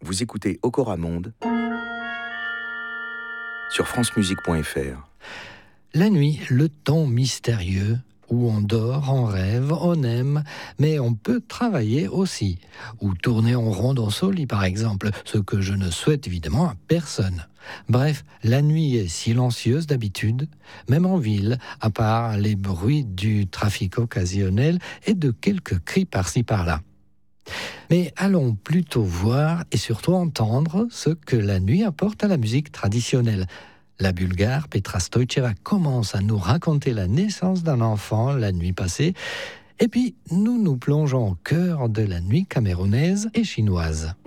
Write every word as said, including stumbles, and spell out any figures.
Vous écoutez Okora Monde sur francemusique point f r. La nuit, le temps mystérieux, où on dort, on rêve, on aime, mais on peut travailler aussi, ou tourner en rond dans son lit par exemple, ce que je ne souhaite évidemment à personne. Bref, la nuit est silencieuse d'habitude, même en ville, à part les bruits du trafic occasionnel et de quelques cris par-ci par-là. Mais allons plutôt voir et surtout entendre ce que la nuit apporte à la musique traditionnelle. La Bulgare Petra Stoïcheva commence à nous raconter la naissance d'un enfant la nuit passée, et puis nous nous plongeons au cœur de la nuit camerounaise et chinoise.